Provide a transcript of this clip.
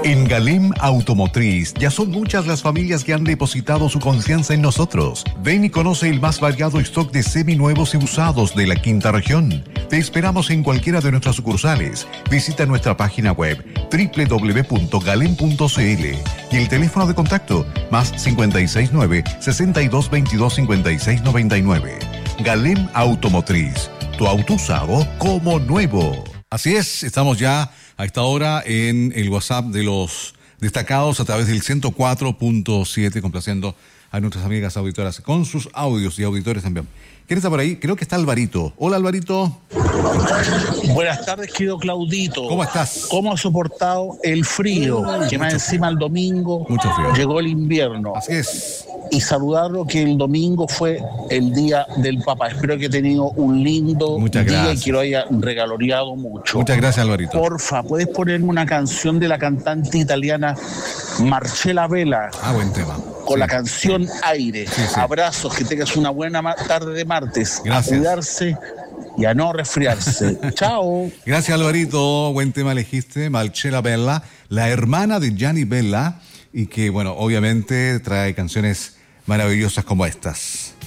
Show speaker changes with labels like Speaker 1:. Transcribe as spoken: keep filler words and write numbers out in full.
Speaker 1: En Galem Automotriz ya son muchas las familias que han depositado su confianza en nosotros. Ven y conoce el más variado stock de seminuevos y usados de la quinta región. Te esperamos en cualquiera de nuestras sucursales. Visita nuestra página web doble u doble u doble u punto galem punto c l y el teléfono de contacto más cinco seis nueve, seis dos, veintidós, cincuenta y seis noventa y nueve. Galem Automotriz, tu auto usado como nuevo. Así es, estamos ya a esta hora en el WhatsApp de los destacados a través del ciento cuatro punto siete, complaciendo a nuestras amigas auditoras con sus audios y auditores también. ¿Quién está por ahí? Creo que está Alvarito. Hola, Alvarito.
Speaker 2: Buenas tardes, querido Claudito.
Speaker 1: ¿Cómo estás?
Speaker 2: ¿Cómo has soportado el frío? Que más encima el domingo
Speaker 1: Mucho frío.
Speaker 2: Llegó el invierno.
Speaker 1: Así es.
Speaker 2: Y saludarlo que el domingo fue el día del Papa. Espero que haya tenido un lindo
Speaker 1: Muchas
Speaker 2: día
Speaker 1: gracias.
Speaker 2: y que lo haya regaloreado mucho.
Speaker 1: Muchas gracias, Alvarito.
Speaker 2: Porfa, ¿puedes ponerme una canción de la cantante italiana Marcella Vela?
Speaker 1: Ah, buen tema.
Speaker 2: Con
Speaker 1: Sí.
Speaker 2: la canción Aire.
Speaker 1: Sí, sí.
Speaker 2: Abrazos, que tengas una buena ma- tarde de martes.
Speaker 1: Gracias.
Speaker 2: A cuidarse y a no resfriarse. Chao.
Speaker 1: Gracias, Alvarito. Buen tema elegiste. Marcella Bella, la hermana de Gianni Bella, y que, bueno, obviamente trae canciones maravillosas como estas.